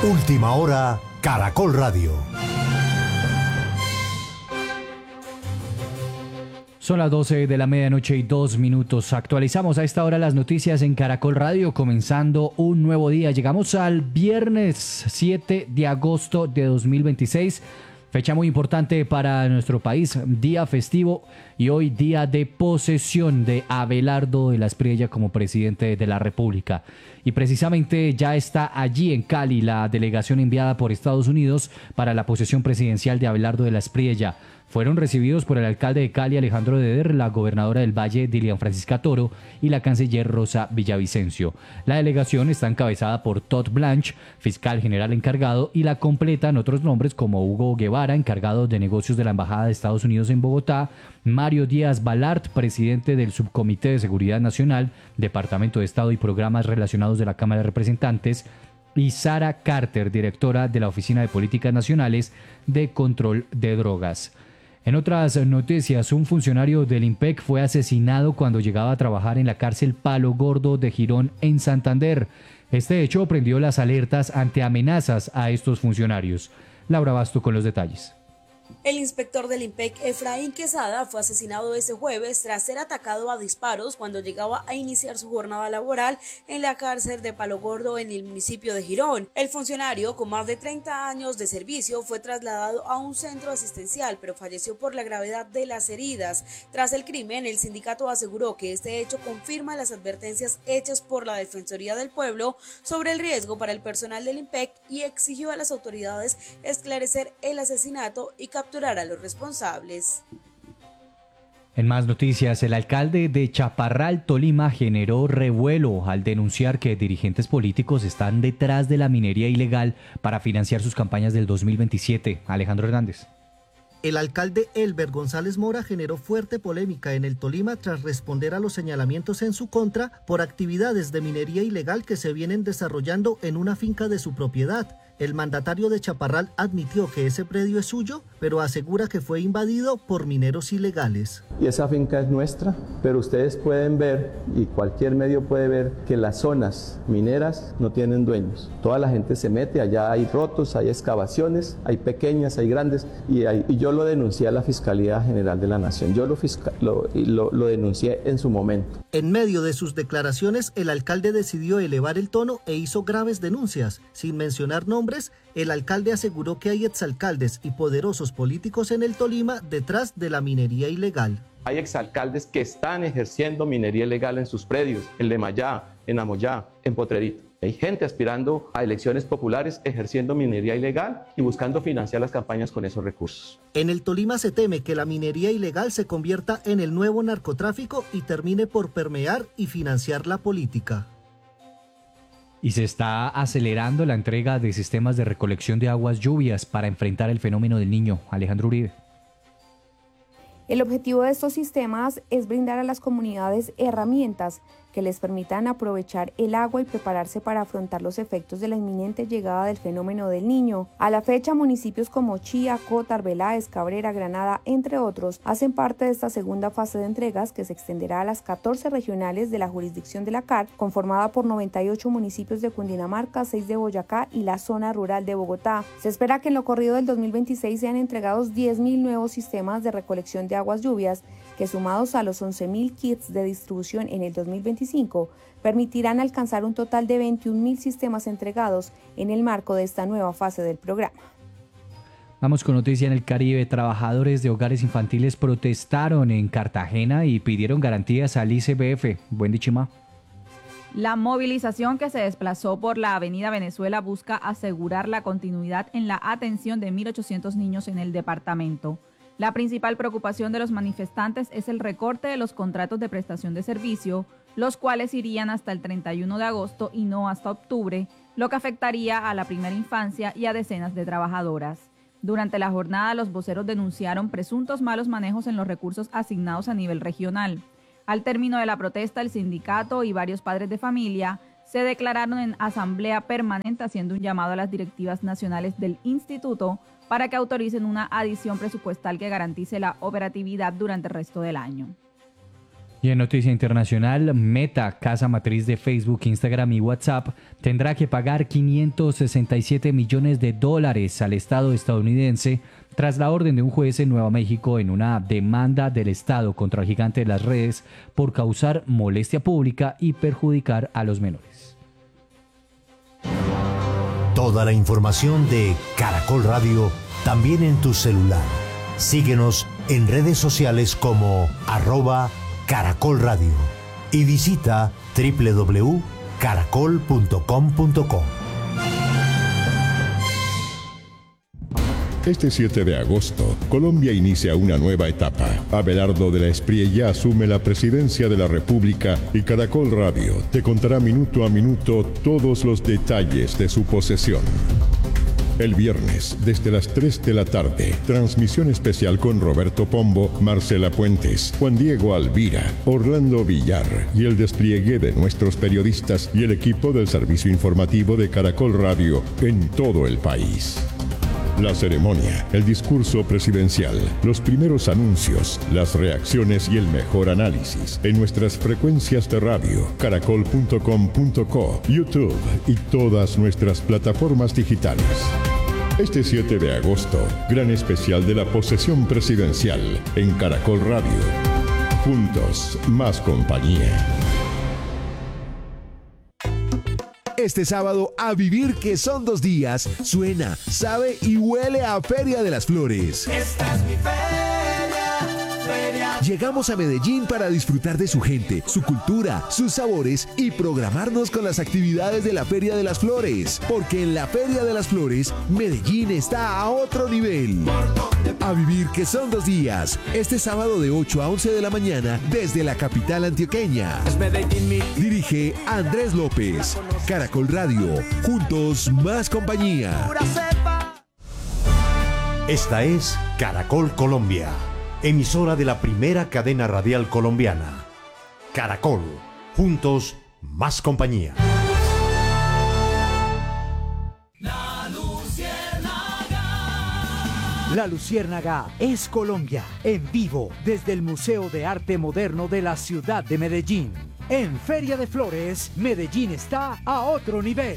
Última hora, Caracol Radio. Son las 12 de la medianoche y 2 minutos. Actualizamos a esta hora las noticias en Caracol Radio, comenzando un nuevo día. Llegamos al viernes 7 de agosto de 2026. Fecha muy importante para nuestro país, día festivo y hoy día de posesión de Abelardo de la Espriella como presidente de la República. Y precisamente ya está allí en Cali la delegación enviada por Estados Unidos para la posesión presidencial de Abelardo de la Espriella. Fueron recibidos por el alcalde de Cali, Alejandro Deder, la gobernadora del Valle, Dilian Francisca Toro, y la canciller Rosa Villavicencio. La delegación está encabezada por Todd Blanche, fiscal general encargado, y la completan otros nombres como Hugo Guevara, encargado de negocios de la Embajada de Estados Unidos en Bogotá, Mario Díaz Balart, presidente del Subcomité de Seguridad Nacional, Departamento de Estado y Programas Relacionados de la Cámara de Representantes, y Sara Carter, directora de la Oficina de Políticas Nacionales de Control de Drogas. En otras noticias, un funcionario del IMPEC fue asesinado cuando llegaba a trabajar en la cárcel Palo Gordo de Girón, en Santander. Este hecho prendió las alertas ante amenazas a estos funcionarios. Laura Basto con los detalles. El inspector del IMPEC, Efraín Quesada, fue asesinado ese jueves tras ser atacado a disparos cuando llegaba a iniciar su jornada laboral en la cárcel de Palo Gordo en el municipio de Girón. El funcionario, con más de 30 años de servicio, fue trasladado a un centro asistencial, pero falleció por la gravedad de las heridas. Tras el crimen, el sindicato aseguró que este hecho confirma las advertencias hechas por la Defensoría del Pueblo sobre el riesgo para el personal del IMPEC y exigió a las autoridades esclarecer el asesinato y capturar a los responsables. En más noticias, el alcalde de Chaparral, Tolima, generó revuelo al denunciar que dirigentes políticos están detrás de la minería ilegal para financiar sus campañas del 2027. Alejandro Hernández. El alcalde Elber González Mora generó fuerte polémica en el Tolima tras responder a los señalamientos en su contra por actividades de minería ilegal que se vienen desarrollando en una finca de su propiedad. El mandatario de Chaparral admitió que ese predio es suyo, pero asegura que fue invadido por mineros ilegales. Y esa finca es nuestra, pero ustedes pueden ver, y cualquier medio puede ver, que las zonas mineras no tienen dueños. Toda la gente se mete, allá hay rotos, hay excavaciones, hay pequeñas, hay grandes, y yo lo denuncié a la Fiscalía General de la Nación. Yo lo denuncié en su momento. En medio de sus declaraciones, el alcalde decidió elevar el tono e hizo graves denuncias. Sin mencionar nombres, el alcalde aseguró que hay exalcaldes y poderosos políticos en el Tolima detrás de la minería ilegal. Hay exalcaldes que están ejerciendo minería ilegal en sus predios, en Lemayá, en Amoyá, en Potrerito. Hay gente aspirando a elecciones populares ejerciendo minería ilegal y buscando financiar las campañas con esos recursos. En el Tolima se teme que la minería ilegal se convierta en el nuevo narcotráfico y termine por permear y financiar la política. Y se está acelerando la entrega de sistemas de recolección de aguas lluvias para enfrentar el fenómeno del Niño. Alejandro Uribe. El objetivo de estos sistemas es brindar a las comunidades herramientas que les permitan aprovechar el agua y prepararse para afrontar los efectos de la inminente llegada del fenómeno del Niño. A la fecha, municipios como Chía, Cota, Arbeláez, Cabrera, Granada, entre otros, hacen parte de esta segunda fase de entregas que se extenderá a las 14 regionales de la jurisdicción de la CAR, conformada por 98 municipios de Cundinamarca, 6 de Boyacá y la zona rural de Bogotá. Se espera que en lo corrido del 2026 sean entregados 10.000 nuevos sistemas de recolección de aguas lluvias, que sumados a los 11.000 kits de distribución en el 2025, permitirán alcanzar un total de 21.000 sistemas entregados en el marco de esta nueva fase del programa. Vamos con noticia en el Caribe. Trabajadores de hogares infantiles protestaron en Cartagena y pidieron garantías al ICBF. Buen Chima. La movilización que se desplazó por la avenida Venezuela busca asegurar la continuidad en la atención de 1.800 niños en el departamento. La principal preocupación de los manifestantes es el recorte de los contratos de prestación de servicio, los cuales irían hasta el 31 de agosto y no hasta octubre, lo que afectaría a la primera infancia y a decenas de trabajadoras. Durante la jornada, los voceros denunciaron presuntos malos manejos en los recursos asignados a nivel regional. Al término de la protesta, el sindicato y varios padres de familia se declararon en asamblea permanente haciendo un llamado a las directivas nacionales del instituto para que autoricen una adición presupuestal que garantice la operatividad durante el resto del año. Y en noticia internacional, Meta, casa matriz de Facebook, Instagram y WhatsApp, tendrá que pagar $567 millones al Estado estadounidense tras la orden de un juez en Nueva México en una demanda del Estado contra el gigante de las redes por causar molestia pública y perjudicar a los menores. Toda la información de Caracol Radio también en tu celular. Síguenos en redes sociales como @Caracol Radio y visita www.caracol.com.co. Este 7 de agosto, Colombia inicia una nueva etapa. Abelardo de la Espriella asume la presidencia de la República y Caracol Radio te contará minuto a minuto todos los detalles de su posesión. El viernes, desde las 3 de la tarde, transmisión especial con Roberto Pombo, Marcela Puentes, Juan Diego Alvira, Orlando Villar y el despliegue de nuestros periodistas y el equipo del servicio informativo de Caracol Radio en todo el país. La ceremonia, el discurso presidencial, los primeros anuncios, las reacciones y el mejor análisis en nuestras frecuencias de radio, caracol.com.co, YouTube y todas nuestras plataformas digitales. Este 7 de agosto, gran especial de la posesión presidencial en Caracol Radio. Juntos, más compañía. Este sábado, a vivir que son 2 días, suena, sabe y huele a Feria de las Flores. Esta es mi feria. Llegamos a Medellín para disfrutar de su gente, su cultura, sus sabores y programarnos con las actividades de la Feria de las Flores. Porque en la Feria de las Flores, Medellín está a otro nivel. A vivir que son 2 días, este sábado de 8 a 11 de la mañana desde la capital antioqueña. Dirige Andrés López. Caracol Radio, juntos más compañía. Esta es Caracol Colombia, emisora de la primera cadena radial colombiana. Caracol, juntos más compañía. La Luciérnaga es Colombia, en vivo desde el Museo de Arte Moderno de la ciudad de Medellín. En Feria de Flores, Medellín está a otro nivel.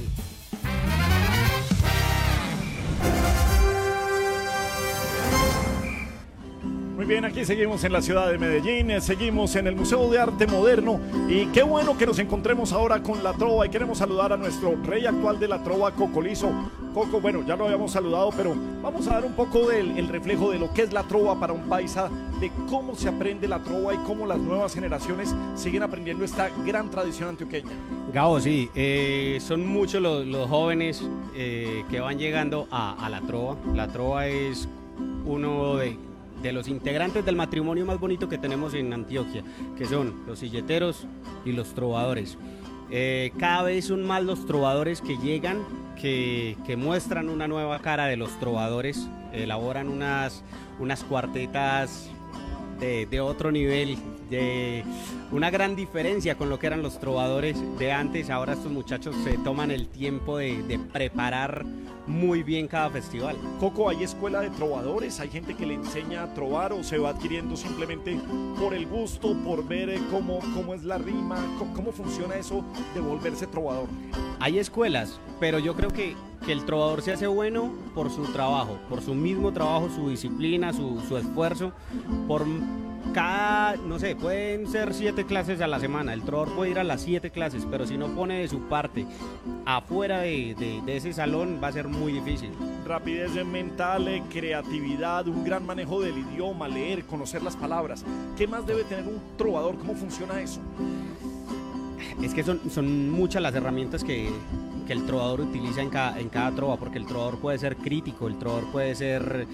Muy bien, aquí seguimos en la ciudad de Medellín, seguimos en el Museo de Arte Moderno y qué bueno que nos encontremos ahora con la trova y queremos saludar a nuestro rey actual de la trova, Coco Lizo. Coco, bueno, ya lo habíamos saludado, pero vamos a dar un poco del reflejo de lo que es la trova para un paisa, de cómo se aprende la trova y cómo las nuevas generaciones siguen aprendiendo esta gran tradición antioqueña. Gabo, sí, son muchos los jóvenes que van llegando a la trova. La trova es uno de los integrantes del matrimonio más bonito que tenemos en Antioquia, que son los silleteros y los trovadores. Cada vez son más los trovadores que llegan, que muestran una nueva cara de los trovadores, elaboran unas cuartetas de otro nivel, de una gran diferencia con lo que eran los trovadores de antes. Ahora estos muchachos se toman el tiempo de preparar muy bien cada festival. Coco, ¿hay escuela de trovadores? ¿Hay gente que le enseña a trovar o se va adquiriendo simplemente por el gusto, por ver cómo es la rima? ¿Cómo funciona eso de volverse trovador? Hay escuelas, pero yo creo que el trovador se hace bueno por su trabajo, por su mismo trabajo, su disciplina, su esfuerzo, por cada, no sé, pueden ser 7 clases a la semana, el trovador puede ir a las 7 clases, pero si no pone de su parte afuera de ese salón va a ser muy difícil. Rapidez mental, creatividad, un gran manejo del idioma, leer, conocer las palabras. ¿Qué más debe tener un trovador? ¿Cómo funciona eso? Es que son muchas las herramientas que el trovador utiliza en cada trova, porque el trovador puede ser crítico, el trovador puede ser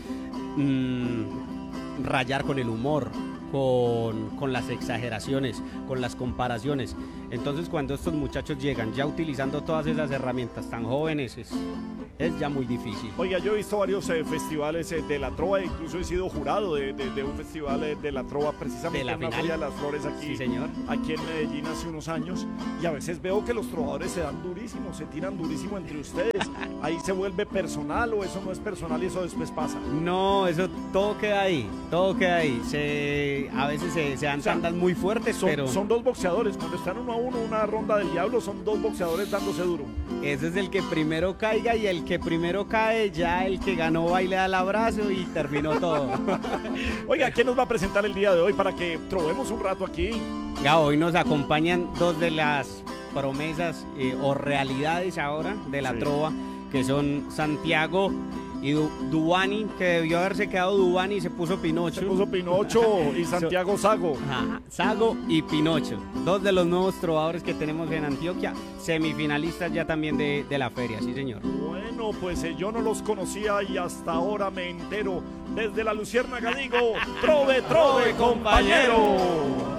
rayar con el humor, con las exageraciones, con las comparaciones. Entonces cuando estos muchachos llegan ya utilizando todas esas herramientas tan jóvenes, es ya muy difícil. Oiga, yo he visto varios festivales de la trova, incluso he sido jurado de un festival de la trova, precisamente en la Feria de las Flores aquí, sí, señor. Aquí en Medellín hace unos años, y a veces veo que los trovadores se dan durísimo, se tiran durísimo entre ustedes. Ahí se vuelve personal, o eso no es personal y eso después pasa. No, eso todo queda ahí, a veces se dan tandas muy fuertes, pero... Son dos boxeadores, cuando están 1 a 1, una ronda del diablo, son dos boxeadores dándose duro. Ese es el que primero caiga, y el que primero cae, ya el que ganó va y le da el abrazo y terminó todo. Oiga, ¿quién nos va a presentar el día de hoy para que trovemos un rato aquí? Ya, hoy nos acompañan dos de las promesas o realidades ahora de la trova, que son Santiago y Duvani, que debió haberse quedado Duvani y se puso Pinocho. Se puso Pinocho y Santiago Sago. Ajá, Sago y Pinocho, dos de los nuevos trovadores que tenemos en Antioquia, semifinalistas ya también de la feria, sí señor. Bueno, pues yo no los conocía y hasta ahora me entero. Desde la Luciérnaga digo, trove, trove, compañero.